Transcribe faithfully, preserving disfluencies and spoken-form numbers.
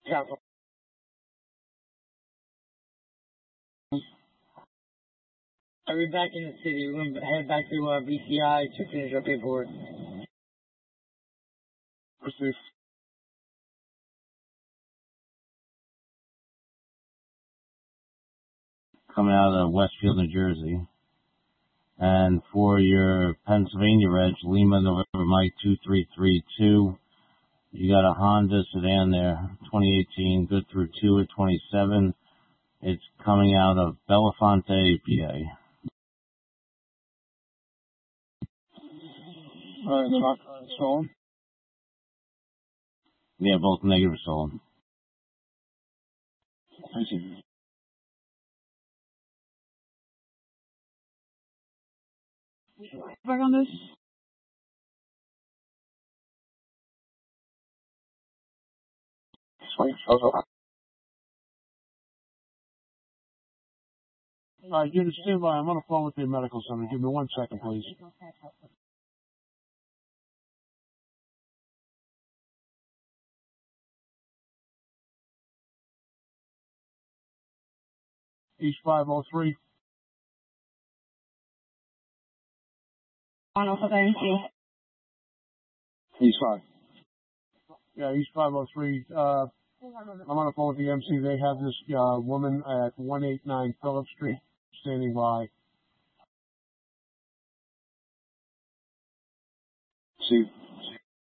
Capital. I'll be back in the city. We're going to head back to uh, B C I to finish our paperwork. Receive. Coming out of Westfield, New Jersey. And for your Pennsylvania reg, Lima, November, Mike two three three two. You got a Honda sedan there, twenty eighteen, good through two at twenty-seven. It's coming out of Belafonte, P A. All right, talk uh, stolen. Yeah, both negative stolen. Thank you. Back on this. Sweet. Shows up. All right, unit standby. I'm on the phone with the medical center. Give me one second, please. East five oh three. On Alpha M C. East five. Yeah, East five oh three. Uh, I'm on the phone with the M C. They have this uh, woman at one eighty-nine Phillips Street standing by. See.